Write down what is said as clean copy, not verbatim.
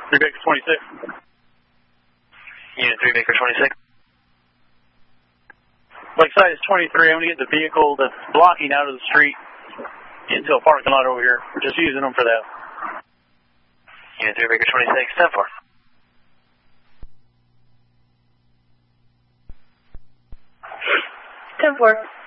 3 Baker 26. Unit 3 Baker 26. Lakeside is 23. I'm going to get the vehicle that's blocking out of the street into a parking lot over here. We're just using them for that. Unit 3 Baker 26, 10-4. 10-4.